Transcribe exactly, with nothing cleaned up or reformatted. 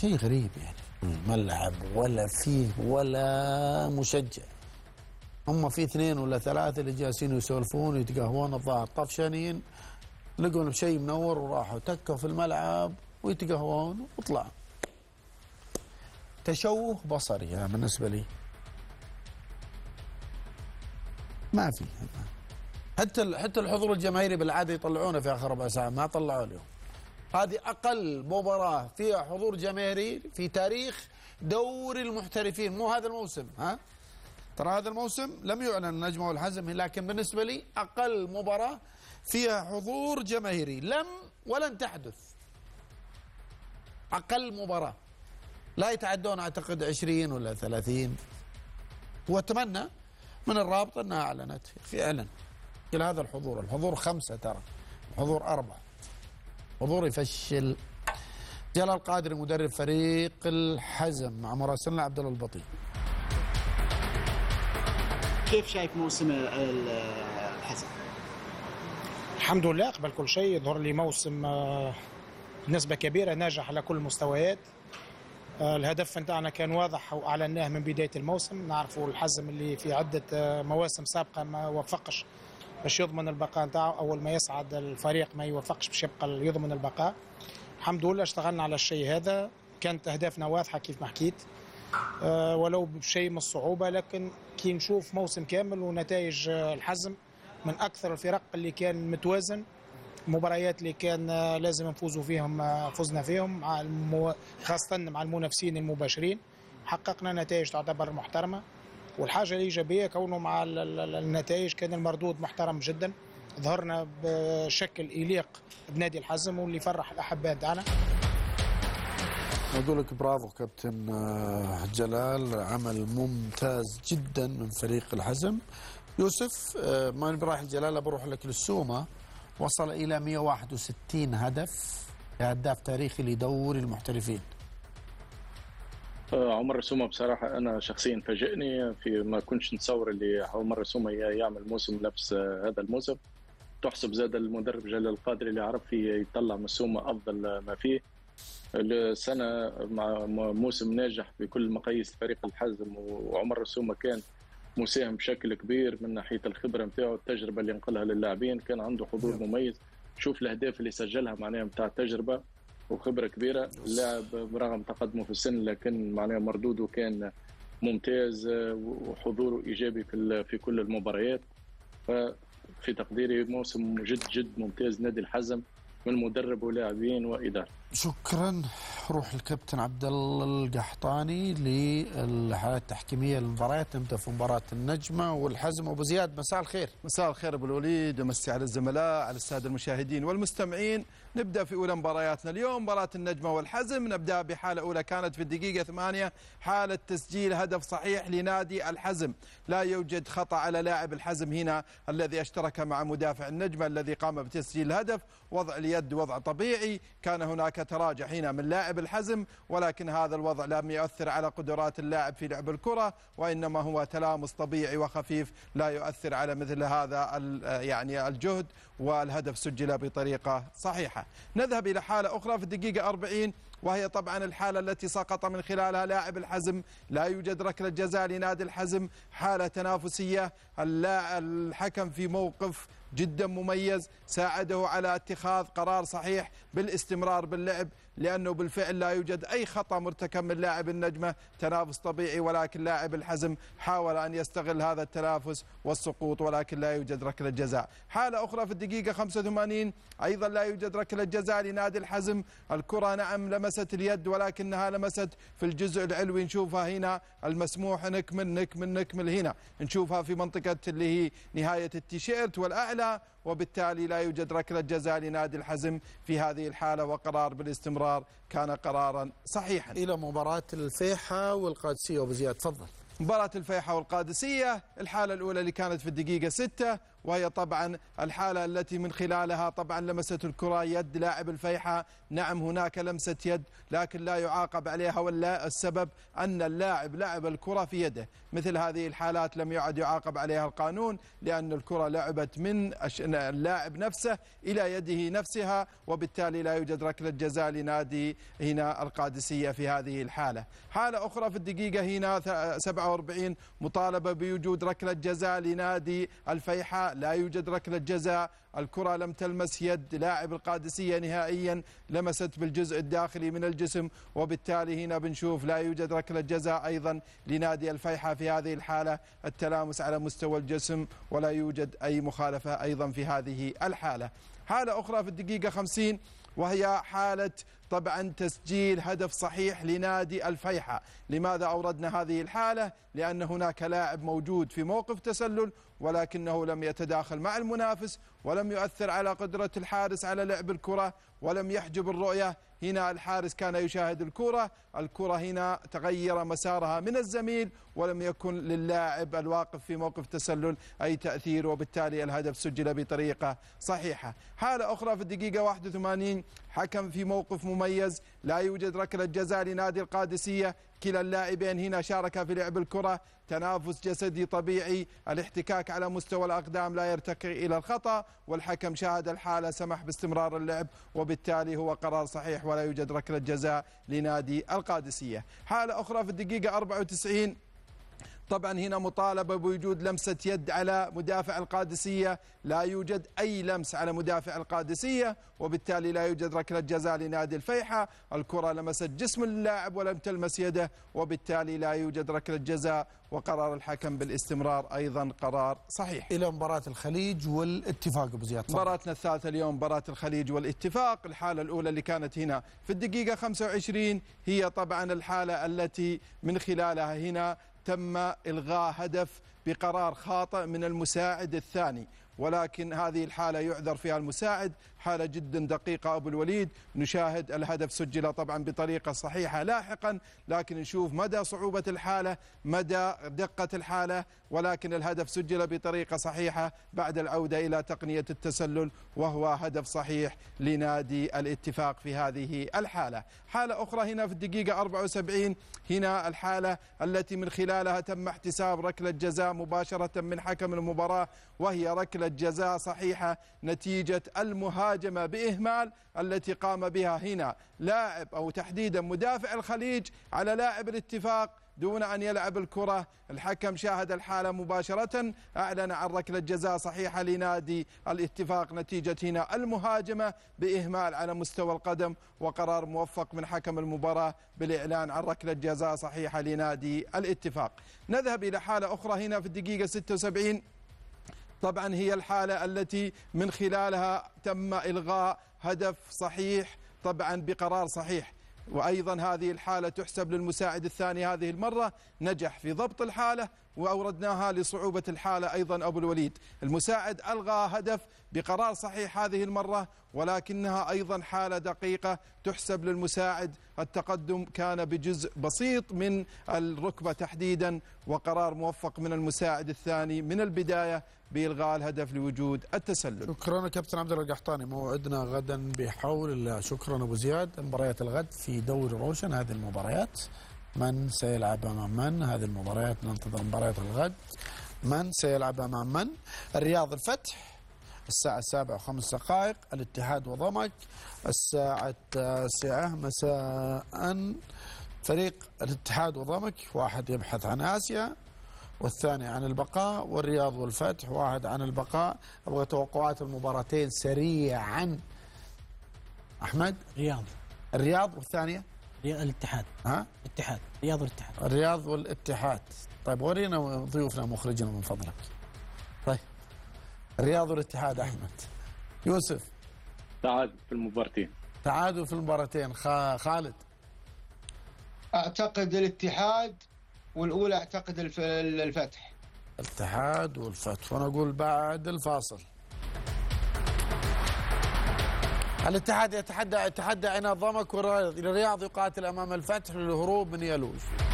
شيء غريب يعني، ملعب ولا فيه ولا مشجع. هم في اثنين ولا ثلاثة اللي جالسين يسولفون ويتقهوون الظاهر طفشانين، لقوا بشيء منور وراحوا تكوا في الملعب ويتقهوون وطلعوا. تشوه بصري يعني بالنسبة لي ما في. حتى حتى الحضور الجماهيري بالعاده يطلعونه في اخر ربع ساعه، ما طلعوا اليوم. هذه اقل مباراه فيها حضور جماهيري في تاريخ دوري المحترفين، مو هذا الموسم، ها ترى هذا الموسم لم يعلن النجمه والحزم، لكن بالنسبه لي اقل مباراه فيها حضور جماهيري لم ولن تحدث. اقل مباراه لا يتعدون اعتقد عشرين ولا ثلاثين. واتمنى من الرابطه انها اعلنت، في اعلن إلى هذا الحضور. الحضور خمسة ترى، الحضور أربعة، حضور يفشل. جلال القادري مدرب فريق الحزم مع مراسلنا عبد الله البطيء. كيف شايف موسم الحزم؟ الحمد لله قبل كل شيء يظهر لي موسم بنسبة كبيرة ناجح على كل المستويات. الهدف نتاعنا كان واضح وأعلناه من بداية الموسم. نعرفوا الحزم اللي في عدة مواسم سابقة ما وفقش باش يضمن البقاء نتاعو، اول ما يصعد الفريق ما يوفقش باش يبقى يضمن البقاء. الحمد لله اشتغلنا على الشيء هذا، كانت اهدافنا واضحه كيف ما حكيت، أه ولو بشيء من الصعوبه، لكن كي نشوف موسم كامل ونتائج الحزم من اكثر الفرق اللي كان متوازن. مباريات اللي كان لازم نفوزوا فيهم فزنا فيهم، مع المو... خاصه مع المنافسين المباشرين حققنا نتائج تعتبر محترمه. والحاجه الايجابيه كونه مع النتائج كان المردود محترم جدا، ظهرنا بشكل يليق بنادي الحزم واللي فرح الاحباء تاعنا. نقول لك برافو كابتن جلال، عمل ممتاز جدا من فريق الحزم. يوسف ما نبي رايح الجلاله بروح لك للسومه، وصل الى مئة وواحد وستين هدف، هداف تاريخي لدوري المحترفين. عمر رسومة بصراحة أنا شخصيا فاجئني، في ما كنتش نتصور اللي عمر رسومة يعمل موسم نفس هذا الموسم. تحسب زاد المدرب جلال القادري اللي عرف يطلع من رسومة أفضل ما فيه. السنة مع موسم ناجح بكل مقاييس فريق الحزم، وعمر رسومة كان مساهم بشكل كبير من ناحية الخبرة نتاعو، التجربة اللي نقلها للاعبين، كان عنده حضور مميز. شوف الأهداف اللي سجلها معناها نتاع تجربة وخبرة كبيرة. اللاعب برغم تقدمه في السن لكن معناه مردوده كان ممتاز وحضوره إيجابي في في كل المباريات. ففي تقديري موسم جد جد ممتاز نادي الحزم من مدرب ولاعبين وإدارة. شكرا. روح الكابتن عبد الله القحطاني للحالات التحكيميه للمباريات. نبدا في مباراه النجمه والحزم. ابو زياد مساء الخير. مساء الخير ابو الوليد، ومسي على الزملاء على الساده المشاهدين والمستمعين. نبدا في اولى مبارياتنا اليوم، مباراه النجمه والحزم. نبدا بحاله اولى كانت في الدقيقه ثمانية، حاله تسجيل هدف صحيح لنادي الحزم. لا يوجد خطا على لاعب الحزم هنا الذي اشترك مع مدافع النجمه الذي قام بتسجيل الهدف. وضع اليد وضع طبيعي، كان هناك تراجع هنا من لاعب الحزم، ولكن هذا الوضع لم يؤثر على قدرات اللاعب في لعب الكرة، وإنما هو تلامس طبيعي وخفيف لا يؤثر على مثل هذا يعني الجهد، والهدف سجل بطريقة صحيحة. نذهب إلى حالة أخرى في الدقيقة أربعين، وهي طبعا الحالة التي سقط من خلالها لاعب الحزم. لا يوجد ركلة جزاء لنادي الحزم، حالة تنافسية. الحكم في موقف جدا مميز، ساعده على اتخاذ قرار صحيح بالاستمرار باللعب، لأنه بالفعل لا يوجد أي خطأ مرتكب من لاعب النجمة، تنافس طبيعي، ولكن لاعب الحزم حاول أن يستغل هذا التنافس والسقوط، ولكن لا يوجد ركلة جزاء. حالة أخرى في الدقيقة خمسة وثمانين، أيضا لا يوجد ركلة جزاء لنادي الحزم. الكرة نعم لمست اليد، ولكنها لمست في الجزء العلوي. نشوفها هنا المسموح نكمل نكمل نكمل هنا نشوفها في منطقة اللي هي نهاية التيشيرت والأعلى، وبالتالي لا يوجد ركلة جزاء لنادي الحزم في هذه الحالة، وقرار بالاستمرار كان قرارا صحيحا. إلى مباراة الفيحة والقادسية. أبو زياد تفضل. مباراة الفيحة والقادسية، الحالة الأولى اللي كانت في الدقيقة ستة، وهي طبعا الحالة التي من خلالها طبعا لمست الكرة يد لاعب الفيحاء. نعم هناك لمسة يد لكن لا يعاقب عليها، ولا السبب أن اللاعب لعب الكرة في يده. مثل هذه الحالات لم يعد يعاقب عليها القانون، لأن الكرة لعبت من اللاعب نفسه إلى يده نفسها، وبالتالي لا يوجد ركلة جزاء لنادي هنا القادسية في هذه الحالة. حالة أخرى في الدقيقة هنا سبعة وأربعين مطالبة بوجود ركلة جزاء لنادي الفيحاء، لا يوجد ركلة جزاء. الكرة لم تلمس يد لاعب القادسية نهائيا، لمست بالجزء الداخلي من الجسم، وبالتالي هنا بنشوف لا يوجد ركلة جزاء أيضا لنادي الفيحاء في هذه الحالة، التلامس على مستوى الجسم ولا يوجد أي مخالفة أيضا في هذه الحالة. حالة أخرى في الدقيقة خمسين وهي حالة طبعا تسجيل هدف صحيح لنادي الفيحاء. لماذا أوردنا هذه الحالة؟ لأن هناك لاعب موجود في موقف تسلل ولكنه لم يتداخل مع المنافس، ولم يؤثر على قدرة الحارس على لعب الكرة، ولم يحجب الرؤية. هنا الحارس كان يشاهد الكرة، الكرة هنا تغير مسارها من الزميل، ولم يكن للاعب الواقف في موقف تسلل أي تأثير، وبالتالي الهدف سجل بطريقة صحيحة. حالة أخرى في الدقيقة واحد وثمانين حكم في موقف مميز، لا يوجد ركلة جزاء لنادي القادسية. كلا اللاعبين هنا شاركا في لعب الكرة، تنافس جسدي طبيعي، الاحتكاك على مستوى الأقدام لا يرتقي إلى الخطأ، والحكم شاهد الحالة سمح باستمرار اللعب، وبالتالي هو قرار صحيح ولا يوجد ركلة جزاء لنادي القادسية. حالة أخرى في الدقيقة أربعة وتسعين طبعا هنا مطالبة بوجود لمسة يد على مدافع القادسية، لا يوجد أي لمس على مدافع القادسية، وبالتالي لا يوجد ركلة جزاء لنادي الفيحاء. الكرة لمست جسم اللاعب ولم تلمس يده، وبالتالي لا يوجد ركلة جزاء، وقرار الحكم بالاستمرار أيضا قرار صحيح. إلى مباراة الخليج والاتفاق أبو زياد. مباراتنا الثالثة اليوم مباراة الخليج والاتفاق. الحالة الأولى اللي كانت هنا في الدقيقة خمسة وعشرين هي طبعا الحالة التي من خلالها هنا تم إلغاء هدف بقرار خاطئ من المساعد الثاني، ولكن هذه الحالة يعذر فيها المساعد، حالة جدا دقيقة أبو الوليد. نشاهد الهدف سجل طبعا بطريقة صحيحة لاحقا، لكن نشوف مدى صعوبة الحالة، مدى دقة الحالة، ولكن الهدف سجل بطريقة صحيحة بعد العودة إلى تقنية التسلل، وهو هدف صحيح لنادي الاتفاق في هذه الحالة. حالة أخرى هنا في الدقيقة أربعة وسبعين، هنا الحالة التي من خلالها تم احتساب ركلة جزاء مباشرة من حكم المباراة، وهي ركلة جزاء صحيحة نتيجة المهاجمة بإهمال التي قام بها هنا لاعب أو تحديدا مدافع الخليج على لاعب الاتفاق دون أن يلعب الكرة. الحكم شاهد الحالة مباشرة، أعلن عن ركلة جزاء صحيحة لنادي الاتفاق نتيجة هنا المهاجمة بإهمال على مستوى القدم، وقرار موفق من حكم المباراة بالإعلان عن ركلة جزاء صحيحة لنادي الاتفاق. نذهب إلى حالة أخرى هنا في الدقيقة ستة وسبعين، طبعا هي الحالة التي من خلالها تم إلغاء هدف صحيح طبعا بقرار صحيح، وأيضا هذه الحالة تحسب للمساعد الثاني. هذه المرة نجح في ضبط الحالة وأوردناها لصعوبة الحالة أيضا أبو الوليد. المساعد ألغى هدف بقرار صحيح هذه المرة، ولكنها أيضا حالة دقيقة تحسب للمساعد. التقدم كان بجزء بسيط من الركبة تحديدا، وقرار موفق من المساعد الثاني من البداية بإلغاء الهدف لوجود التسلل. شكرا كابتن عبد الله القحطاني. موعدنا غدا بحول الله. شكرا أبو زياد. مباريات الغد في دوري روشن، هذه المباريات من سيلعب أمام من، هذه المباريات ننتظر مباريات الغد من سيلعب أمام من. الرياض الفتح الساعة السابعة وخمس دقائق، الاتحاد وضمك الساعة التاسعة مساء. فريق الاتحاد وضمك واحد يبحث عن آسيا والثاني عن البقاء، والرياض والفتح واحد عن البقاء. أبغى توقعات المباراتين سريعا. أحمد. رياض. الرياض والثانية الاتحاد. ها؟ الاتحاد. الرياض والاتحاد. الرياض والاتحاد. طيب ورينا ضيوفنا مخرجنا من فضلك. طيب الرياض والاتحاد. أحمد. يوسف. تعادل في المباراتين. تعادل في المباراتين. خالد. أعتقد الاتحاد، والأولى أعتقد الفتح. الاتحاد والفتح، وأنا أقول بعد الفاصل. الاتحاد يتحدى يتحدى عناد ضمك، والرياض يقاتل أمام الفتح للهروب من يلوج.